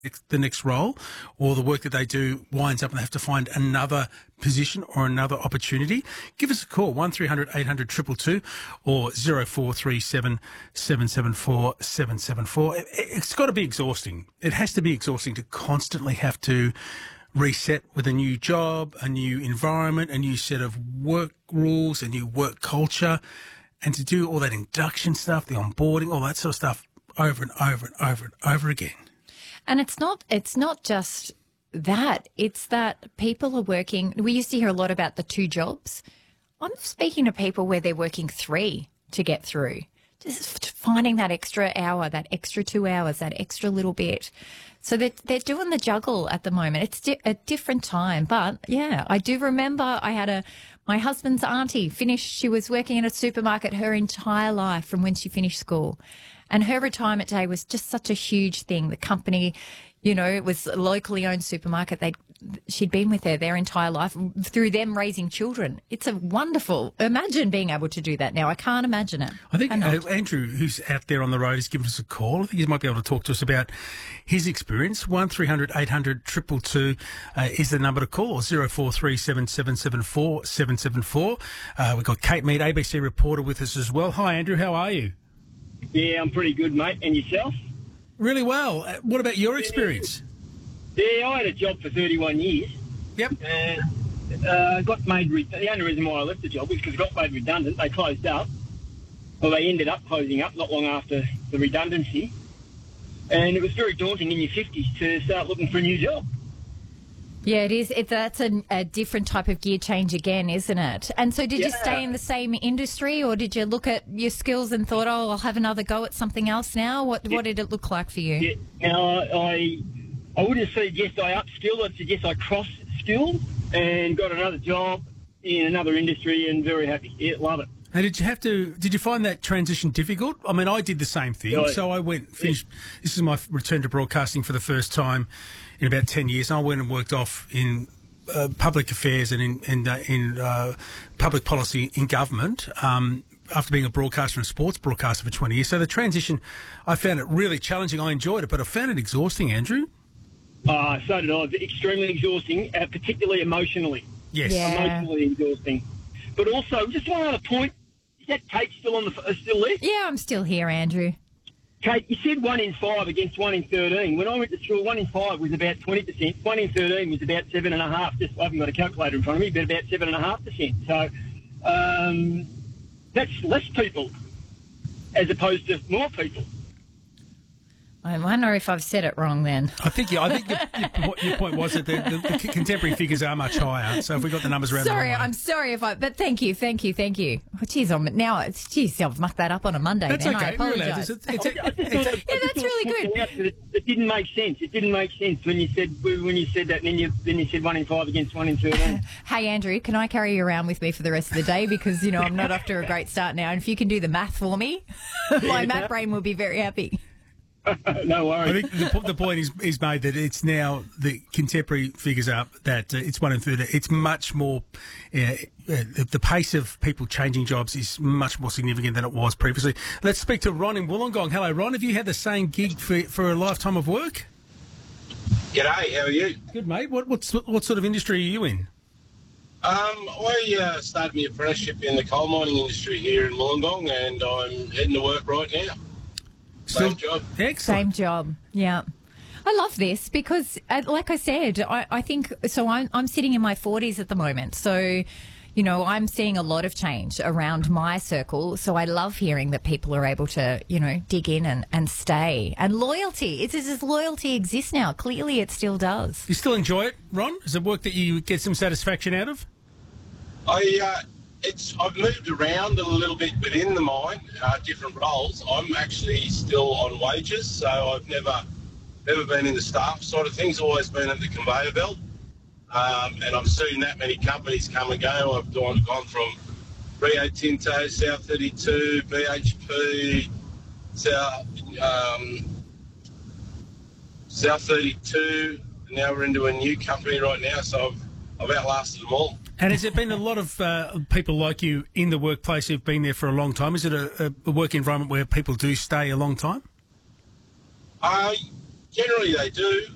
the next role, or the work that they do winds up and they have to find another position or another opportunity, give us a call, 1300 800 222 or 0437 774 774. It's got to be exhausting. It has to be exhausting to constantly have to reset with a new job, a new environment, a new set of work rules, a new work culture, and to do all that induction stuff, the onboarding, all that sort of stuff over and over and over and over again. And it's not just that. It's that people are working. We used to hear a lot about the 2 jobs. I'm speaking to people where they're working 3 to get through. Just finding that extra hour, that extra 2 hours, that extra little bit. So they're doing the juggle at the moment. It's a different time. But, yeah, I do remember my husband's auntie she was working in a supermarket her entire life from when she finished school. And her retirement day was just such a huge thing. The company, it was a locally owned supermarket. She'd been with her their entire life through them raising children. It's a wonderful. Imagine being able to do that now. I can't imagine it. I think Andrew, who's out there on the road, has given us a call. I think he might be able to talk to us about his experience. 1300 800 222 is the number to call, or 0437 774 774. We've got Kate Mead, ABC reporter, with us as well. Hi, Andrew. How are you? Yeah, I'm pretty good, mate. And yourself? Really well. What about your experience? Yeah, I had a job for 31 years. Yep. And got made. The only reason why I left the job was because it got made redundant. They closed up. Well, they ended up closing up not long after the redundancy. And it was very daunting in your 50s to start looking for a new job. Yeah, it is. That's a different type of gear change again, isn't it? And so did you stay in the same industry, or did you look at your skills and thought, I'll have another go at something else now? What did it look like for you? Yeah. Now, I wouldn't have said yes, I upskilled. I'd said yes, I cross-skilled and got another job in another industry and very happy. Yeah, love it. And did you find that transition difficult? I mean, I did the same thing. Yeah. So I finished, this is my return to broadcasting for the first time in about 10 years. And I went and worked off in public affairs and in public policy in government after being a broadcaster and sports broadcaster for 20 years. So the transition, I found it really challenging. I enjoyed it, but I found it exhausting, Andrew. So did I. Extremely exhausting, particularly emotionally. Yes. Yeah. Emotionally exhausting. But also, just one other point. Is that Kate still still there? Yeah, I'm still here, Andrew. Kate, you said 1 in 5 against 1 in 13. When I went to school, 1 in 5 was about 20%. 1 in 13 was about 7.5%. I haven't got a calculator in front of me, but about 7.5%. So that's less people as opposed to more people. I wonder if I've said it wrong then. I think your point was that the contemporary figures are much higher. So if we got the numbers around, I'm sorry but thank you. Oh, geez, I've mucked that up on a Monday. That's then. okay. I apologise. It's that's really good. It didn't make sense. It didn't make sense when you said that, and then you said 1 in 5 against 1 in 13. Hey, Andrew, can I carry you around with me for the rest of the day? Because, I'm not off to a great start now. And if you can do the math for me, my math brain will be very happy. No worries. I think the point is made that it's now the contemporary figures up that it's 1 in 30. It's much more. The pace of people changing jobs is much more significant than it was previously. Let's speak to Ron in Wollongong. Hello, Ron. Have you had the same gig for a lifetime of work? G'day. How are you? Good, mate. What sort of industry are you in? I started my apprenticeship in the coal mining industry here in Wollongong, and I'm heading to work right now. Same job. Excellent. Same job, yeah. I love this because, like I said, I think, so I'm sitting in my 40s at the moment. So, I'm seeing a lot of change around my circle. So I love hearing that people are able to, dig in and stay. And loyalty. Does loyalty exist now? Clearly it still does. You still enjoy it, Ron? Is it work that you get some satisfaction out of? I've moved around a little bit within the mine, different roles. I'm actually still on wages, so I've never been in the staff side of things. Always been at the conveyor belt, and I've seen that many companies come and go. I've gone from Rio Tinto, South 32, BHP, South 32. Now we're into a new company right now, so I've outlasted them all. And has there been a lot of people like you in the workplace who've been there for a long time? Is it a work environment where people do stay a long time? Generally they do.